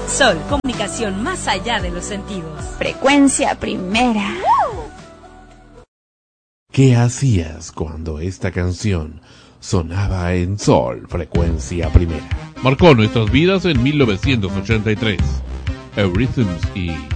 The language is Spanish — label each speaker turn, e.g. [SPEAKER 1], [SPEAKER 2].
[SPEAKER 1] Sol, comunicación más allá de los sentidos.
[SPEAKER 2] Frecuencia primera.
[SPEAKER 3] ¿Qué hacías cuando esta canción sonaba en Sol, frecuencia primera?
[SPEAKER 4] Marcó nuestras vidas en 1983. Eurythms y